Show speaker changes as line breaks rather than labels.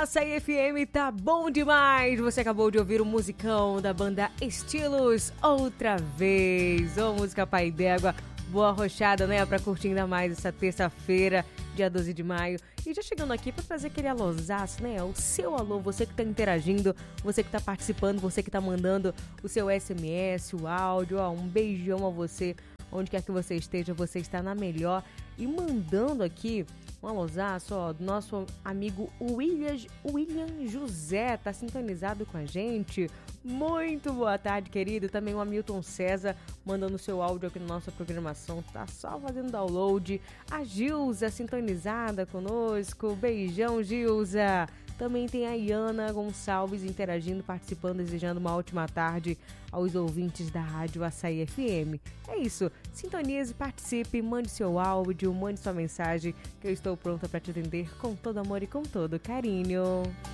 Açaí FM tá bom demais. Você acabou de ouvir o musicão da banda Estilos outra vez. Ô, música pai d'égua. Boa arrochada, né? Pra curtir ainda mais essa terça-feira, dia 12 de maio. E já chegando aqui pra trazer aquele alôzaço, né? O seu alô, você que tá interagindo, você que tá participando, você que tá mandando o seu SMS, o áudio. Ó, um beijão a você. Onde quer que você esteja, você está na melhor. E mandando aqui um alôzaço, ó, do nosso amigo William José, tá sintonizado com a gente. Muito boa tarde, querido. Também o Hamilton César mandando seu áudio aqui na nossa programação. Tá só fazendo download. A Gilza sintonizada conosco. Beijão, Gilza. Também tem a Iana Gonçalves interagindo, participando, desejando uma ótima tarde aos ouvintes da Rádio Açaí FM. É isso, sintonize, participe, mande seu áudio, mande sua mensagem, que eu estou pronta para te atender com todo amor e com todo carinho.